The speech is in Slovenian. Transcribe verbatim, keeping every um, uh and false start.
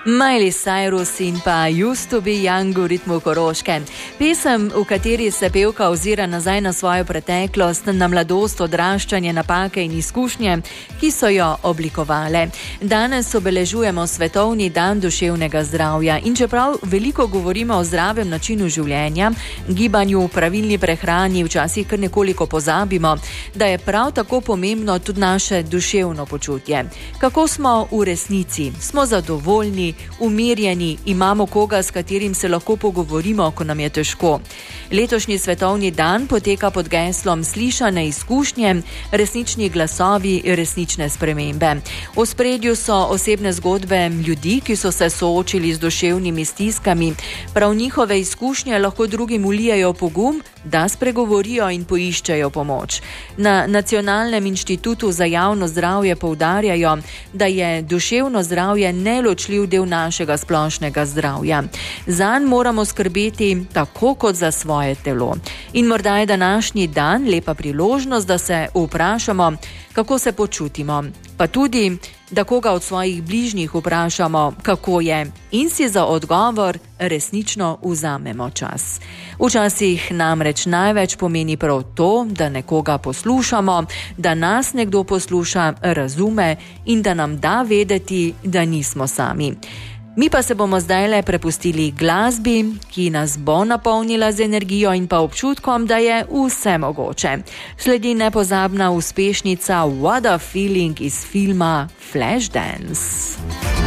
Miley Cyrus in pa Used to be Young v ritmu Koroške. Pesem, v kateri se pevka ozira nazaj na svojo preteklost, na mladost, odraščanje, napake in izkušnje, ki so jo oblikovale. Danes obeležujemo Svetovni dan duševnega zdravja in čeprav veliko govorimo o zdravem načinu življenja, gibanju, pravilni prehrani, včasih kar nekoliko pozabimo, da je prav tako pomembno tudi naše duševno počutje. Kako smo v resnici? Smo zadovoljni, umirjeni, imamo koga, s katerim se lahko pogovorimo, ko nam je težko. Letošnji svetovni dan poteka pod geslom Slišane izkušnje, resnični glasovi, resnične spremembe. V ospredju so osebne zgodbe ljudi, ki so se soočili z duševnimi stiskami. Prav njihove izkušnje lahko drugim vlijajo pogum, da spregovorijo in poiščejo pomoč. Na Nacionalnem inštitutu za javno zdravje poudarjajo, da je duševno zdravje neločljiv del našega splošnega zdravja. Zanj moramo skrbeti tako kot za svoje telo. In morda je današnji dan lepa priložnost, da se vprašamo, kako se počutimo, pa tudi, da koga od svojih bližnjih vprašamo, kako je, in si za odgovor resnično vzamemo čas. Včasih namreč največ pomeni prav to, da nekoga poslušamo, da nas nekdo posluša, razume in da nam da vedeti, da nismo sami. Mi pa se bomo zdajle prepustili glasbi, ki nas bo napolnila z energijo in pa občutkom, da je vse mogoče. Sledi nepozabna uspešnica What a Feeling iz filma Flashdance.